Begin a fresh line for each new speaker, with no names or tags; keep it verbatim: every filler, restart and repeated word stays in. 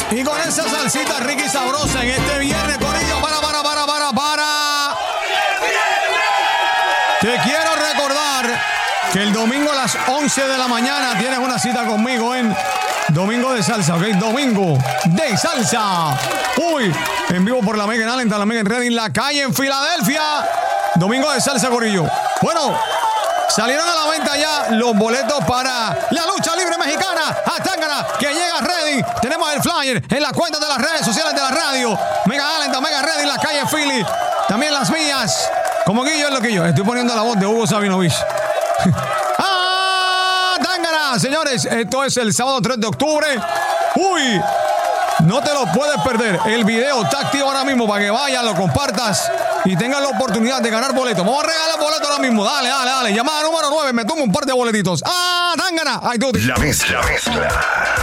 Y con esa salsita rica y sabrosa en este viernes, corillo, para, para, para, para, para. Te quiero recordar que el domingo a las once de la mañana tienes una cita conmigo en Domingo de Salsa, ¿ok? Domingo de Salsa. Uy, en vivo por la Mega en Allentown, la Mega en Reading, la calle en Filadelfia. Domingo de Salsa, corillo. Bueno, salieron a la venta ya los boletos para la lucha libre mexicana a Tangana, que llega a Reading. Tenemos el flyer en las cuentas de las redes sociales de la radio. Mega Allentown, Mega Reading, la calle Philly. También las mías. Como Guillo es lo que yo. Estoy poniendo la voz de Hugo Sabinovich. ¡Ah! Tangana, señores. Esto es el sábado tres de octubre. Uy, no te lo puedes perder. El video está activo ahora mismo para que vayas, lo compartas y tengas la oportunidad de ganar boletos. Vamos a regalar boletos ahora mismo. Dale, dale, dale. Llamada número nueve. Me tomo un par de boletitos. ¡Ah! Tangana. Ay, tú.
La mezcla. La mezcla.